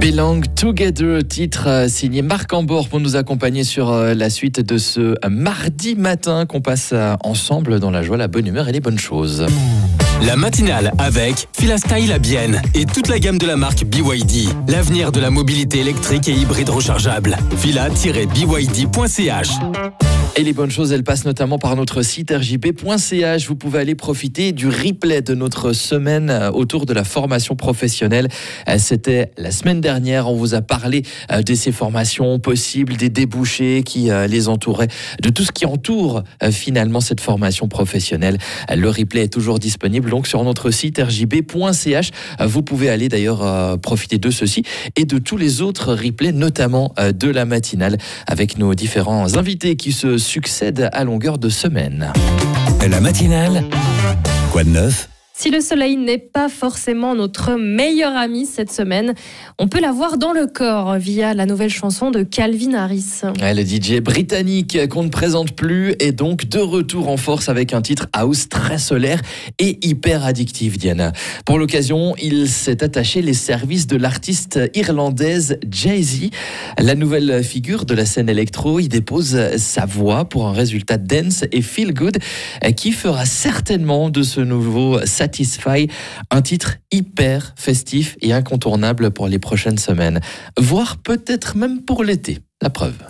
Belong Together, titre signé Marc Ambord pour nous accompagner sur la suite de ce mardi matin qu'on passe ensemble dans la joie, la bonne humeur et les bonnes choses. La matinale avec Filastyle à Bienne et toute la gamme de la marque BYD. L'avenir de la mobilité électrique et hybride rechargeable. Fila-byd.ch. Et les bonnes choses, elles passent notamment par notre site rjp.ch. Vous pouvez aller profiter du replay de notre semaine autour de la formation professionnelle. C'était la semaine dernière. On vous a parlé de ces formations possibles, des débouchés qui les entouraient, de tout ce qui entoure finalement cette formation professionnelle. Le replay est toujours disponible donc sur notre site rjp.ch. Vous pouvez aller d'ailleurs profiter de ceci et de tous les autres replays, notamment de la matinale, avec nos différents invités qui se succèdent à longueur de semaine. La matinale, quoi de neuf ? Si le soleil n'est pas forcément notre meilleur ami cette semaine, on peut l'avoir dans le corps via la nouvelle chanson de Calvin Harris. Le DJ britannique qu'on ne présente plus est donc de retour en force avec un titre house très solaire et hyper addictif, Diana. Pour l'occasion, il s'est attaché les services de l'artiste irlandaise Jay-Z. La nouvelle figure de la scène électro y dépose sa voix pour un résultat dance et feel good qui fera certainement de ce nouveau Satisfy, un titre hyper festif et incontournable pour les prochaines semaines, voire peut-être même pour l'été. La preuve.